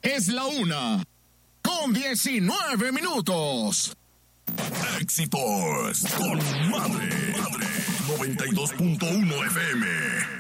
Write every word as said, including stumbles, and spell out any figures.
Es la una, con diecinueve minutos. Éxitos con Madre, Madre noventa y dos punto uno F M.